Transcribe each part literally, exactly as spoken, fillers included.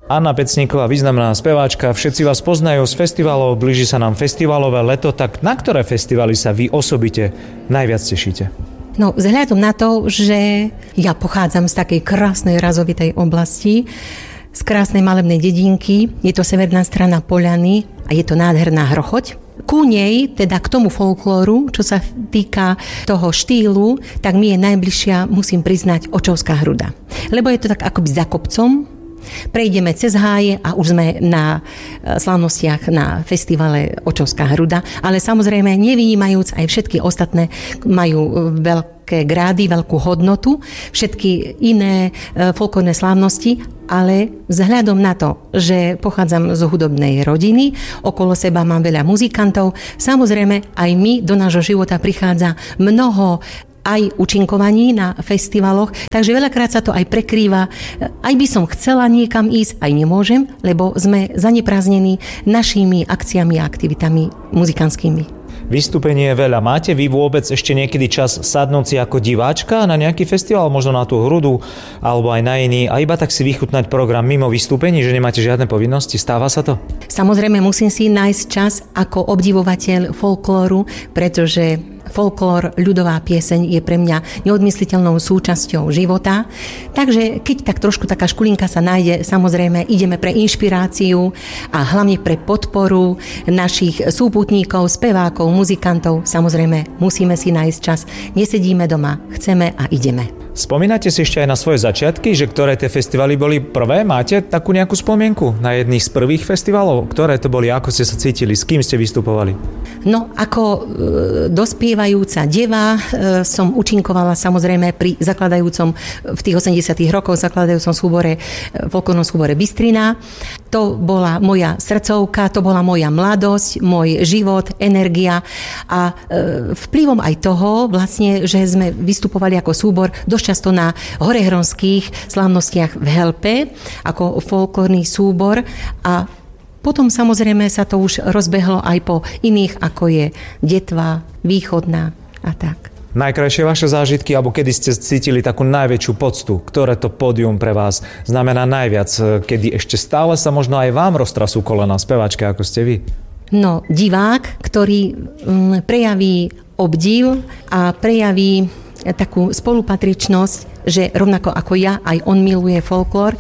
Anna Pecníková, významná speváčka, všetci vás poznajú z festivalov, blíži sa nám festivalové leto, tak na ktoré festivaly sa vy osobite najviac tešíte? No, vzhľadom na to, že ja pochádzam z takej krásnej razovitej oblasti, z krásnej malebnej dedinky, je to severná strana Poľany a je to nádherná Hrochoť. Ku nej, teda k tomu folklóru, čo sa týka toho štýlu, tak mi je najbližšia, musím priznať, Očovská Hruda. Lebo je to tak akoby za kopcom, prejdeme cez háje a už sme na slávnostiach na festivale Očovská Hruda, ale samozrejme nevynímajúc aj všetky ostatné majú veľké grády, veľkú hodnotu, všetky iné folklórne slávnosti, ale vzhľadom na to, že pochádzam z hudobnej rodiny, okolo seba mám veľa muzikantov, samozrejme aj my do nášho života prichádza mnoho aj účinkovaní na festivaloch, takže veľakrát sa to aj prekrýva. Aj by som chcela niekam ísť, aj nemôžem, lebo sme zaneprázdnení našimi akciami a aktivitami muzikantskými. Vystúpenie je veľa. Máte vy vôbec ešte niekedy čas sadnúť si ako diváčka na nejaký festival, možno na tú Hrudu, alebo aj na iný, a iba tak si vychutnať program mimo vystúpení, že nemáte žiadne povinnosti? Stáva sa to? Samozrejme, musím si nájsť čas ako obdivovateľ folklóru, pretože folklór, ľudová pieseň je pre mňa neodmysliteľnou súčasťou života. Takže keď tak trošku taká škulinka sa nájde, samozrejme ideme pre inšpiráciu a hlavne pre podporu našich súputníkov, spevákov, muzikantov. Samozrejme musíme si nájsť čas. Nesedíme doma, chceme a ideme. Spomínate si ešte aj na svoje začiatky, že ktoré tie festivaly boli prvé? Máte takú nejakú spomienku na jedných z prvých festivalov? Ktoré to boli? Ako ste sa cítili? S kým ste vystupovali? No, ako e, dospievajúca deva e, som účinkovala samozrejme pri zakladajúcom v tých osemdesiatych rokoch zakladajúcom súbore, e, folklórnom súbore Bystrina. To bola moja srdcovka, to bola moja mladosť, môj život, energia a e, vplyvom aj toho vlastne, že sme vystupovali ako súbor dosť často na horehronských slávnostiach v Helpe ako folklórny súbor a potom samozrejme sa to už rozbehlo aj po iných, ako je Detva, Východná a tak. Najkrajšie vaše zážitky, alebo kedy ste cítili takú najväčšiu poctu? Ktoré to pódium pre vás znamená najviac? Kedy ešte stále sa možno aj vám roztrasú kolena, speváčke, ako ste vy? No, divák, ktorý mm, prejaví obdiv a prejaví takú spolupatričnosť, že rovnako ako ja, aj on miluje folklór,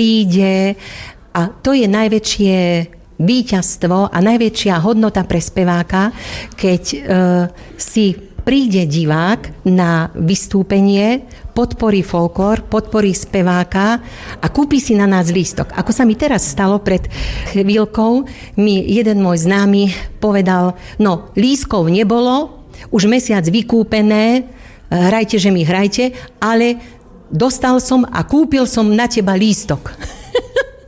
príde a to je najväčšie víťazstvo a najväčšia hodnota pre speváka, keď e, si príde divák na vystúpenie, podporí folklór, podporí speváka a kúpi si na nás lístok. Ako sa mi teraz stalo pred chvíľkou, mi jeden môj známy povedal, no lístkov nebolo, už mesiac vykúpené, hrajte, že mi hrajte, ale dostal som a kúpil som na teba lístok.